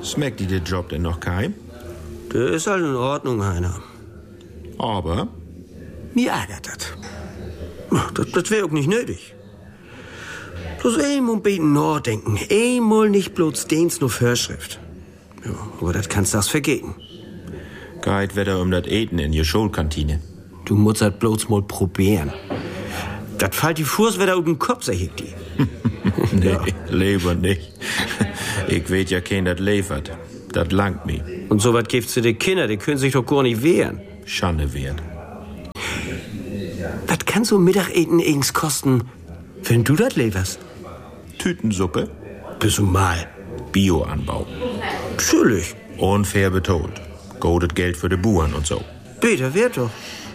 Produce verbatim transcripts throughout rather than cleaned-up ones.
Schmeckt dir der Job denn noch kein? Der ist halt in Ordnung, Heiner. Aber? Mir ärgert das. Das, das wäre auch nicht nötig. Bloß einmal beten nachdenken. Einmal nicht bloß Dens nur Vorschrift. Ja, aber das kannst du das vergehen. Geht wieder um das Eten in je Schulkantine. Du musst das bloß mal probieren. Das fällt die Fuß wieder auf den Kopf, sag ich die. Nee, Ja. lieber nicht. Ich weet ja kein, das liefert. Das langt mir. Und so was gibt's zu den Kindern, die können sich doch gar nicht wehren. Schande wert. Was kann so Mittageten eigens kosten, wenn du das lieferst? Tütensuppe, Bist du mal. Bioanbau. Natürlich. Unfair betont. Goldet Geld für die Buren und so. Peter, wär doch.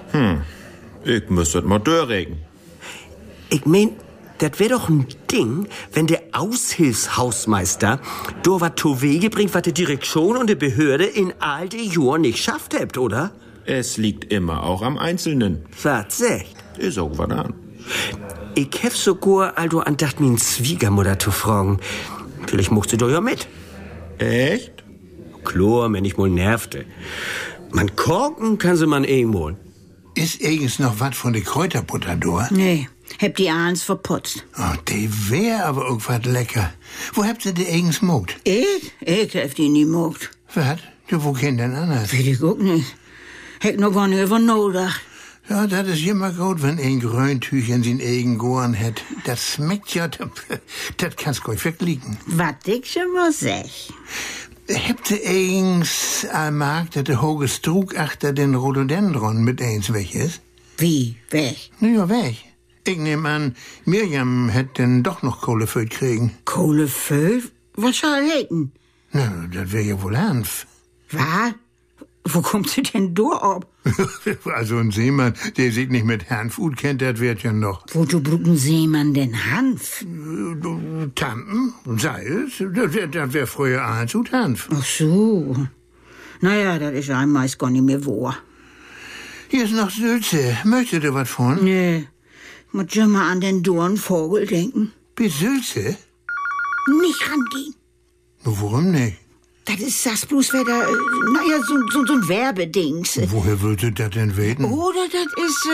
Ich müsste mal durchregen. Ich mein, das wär doch ein Ding, wenn der Aushilfshausmeister do wat zu Wege bringt, wat die Direktion und die Behörde in all die Jahren nicht schafft habt, oder? Es liegt immer auch am Einzelnen. Was echt? Ist auch was an. Ich hef sogar also andacht, min Schwiegermutter zu fragen. Vielleicht mocht sie doch ja mit. Echt? Klar, wenn ich mal nervte. Man korken kann sie man eh mal. Ist eigens noch was von der Kräuterbutter da? Nee, hab die Ahns verputzt. Oh, die wär aber auch was lecker. Wo habt ihr die eigens mogt? Ich? Ich hab die nie mogt. Was? Du, wo kennt denn anders? Weiß ich auch nicht. Hätt noch gar nicht über nachgedacht. Ja, das ist immer gut, wenn ein Gröntüch in sin eigen Goren hat. Das schmeckt ja, das, das kannst du verklicken. Was ich schon mal sag. Habt ihr eigens allmark, dass der hohe Strug achter den Rhododendron mit eins weg ist? Wie? Weg? Na ja, weg. Ich nehm an, Mirjam hätt denn doch noch Kohleföt kriegen. Kohleföhl? Was soll hätten? Na, das wär ja wohl Hanf. Was? Wo kommt sie denn da ab? Also ein Seemann, der sich nicht mit Hanf gut kennt, das wird ja noch. Wozu brauchen Seemann denn Hanf? Tampen, Salz, das wär, das wär früher eins und Hanf. Ach so. Naja, das ist einem meist gar nicht mehr wahr. Hier ist noch Sülze. Möchtet ihr was von? Nee, muss schon mal an den Dornvogel denken. Bis Sülze? Nicht rangehen. Na, warum nicht? Das ist das bloß wieder, äh, naja, so, so, so ein Werbedings. Woher würdet ihr das denn weten? Oder das ist,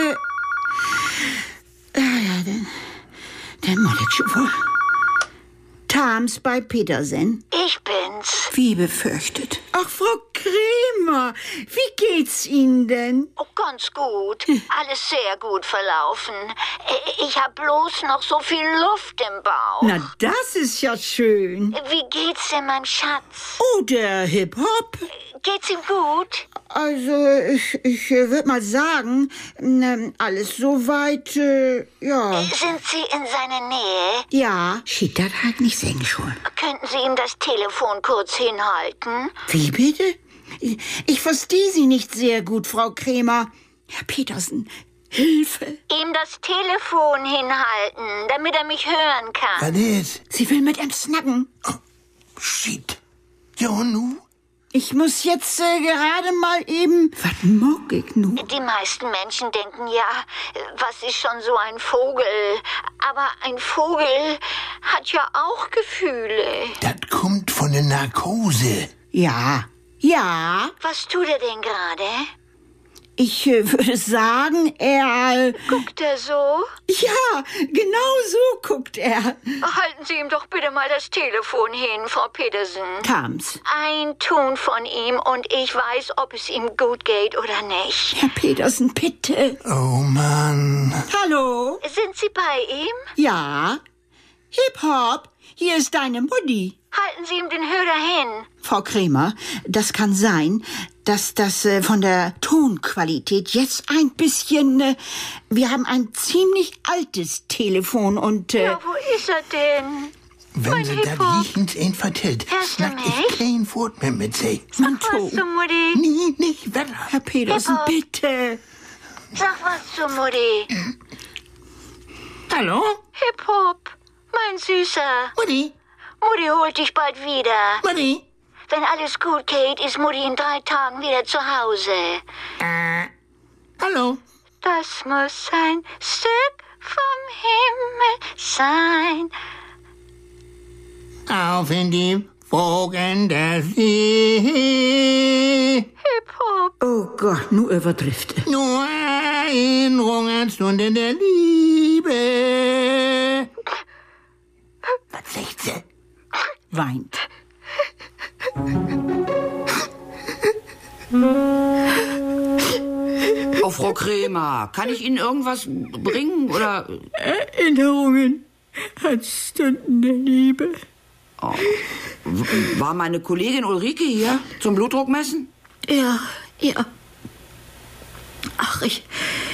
äh, ja, ja, dann, dann muss ich schon wohl. Tams bei Petersen. Ich bin's. Wie befürchtet. Ach, Frau Kremer, wie geht's Ihnen denn? Oh, ganz gut. Alles sehr gut verlaufen. Ich hab bloß noch so viel Luft im Bauch. Na, das ist ja schön. Wie geht's denn meinem Schatz? Oh, der Hip-Hop. Geht's ihm gut? Also, ich, ich äh, würde mal sagen, ähm, alles soweit, äh, ja. Sind Sie in seiner Nähe? Ja. Schied das halt nicht singen schon. Könnten Sie ihm das Telefon kurz hinhalten? Wie bitte? Ich, ich verstehe Sie nicht sehr gut, Frau Kremer. Herr Petersen, Hilfe. Ihm das Telefon hinhalten, damit er mich hören kann. Was ist? Sie will mit ihm snacken. Shit. Ja, und nu? Ich muss jetzt äh, gerade mal eben... Was mag ich nun? Die meisten Menschen denken ja, was ist schon so ein Vogel? Aber ein Vogel hat ja auch Gefühle. Das kommt von der Narkose. Ja, ja. Was tut er denn gerade? Ich äh, würde sagen, er... Äh, Guckt er so? ja, genau so guckt er. Halten Sie ihm doch bitte mal das Telefon hin, Frau Petersen. Tams. Ein Ton von ihm und ich weiß, ob es ihm gut geht oder nicht. Herr Petersen, bitte. Oh, Mann. Hallo? Sind Sie bei ihm? Ja. Hip-Hop, hier ist deine Mutti. Halten Sie ihm den Hörer hin. Frau Kremer, das kann sein, dass das äh, von der Tonqualität jetzt ein bisschen... Äh, wir haben ein ziemlich altes Telefon und... Äh, Ja, wo ist er denn? Wenn Mein sie das Hip-Hop. jichens ihn vertellt, Hörst du snack mich? ich kein Wort mehr mit sie. Manto. Was zu Mutti? Nie, nicht wetter. Herr Petersen, Hip-Hop. bitte. Sag was zu Mutti. Hallo? Hip-Hop, mein Süßer. Mutti? Mutti holt dich bald wieder. Mutti? Wenn alles gut geht, ist Mutti in drei Tagen wieder zu Hause. Äh, hallo? Das muss ein Stück vom Himmel sein. Auf in die Wogen der See. Hip-Hop. Oh Gott, nu übertrifft er. Nur Erinnerung an Stunden der Liebe. Was sagt sie? Weint. Oh, Frau Krämer, kann ich Ihnen irgendwas bringen, oder? Erinnerungen an Stunden der Liebe. Oh. War meine Kollegin Ulrike hier zum Blutdruckmessen? Ja, ja. Ach, ich,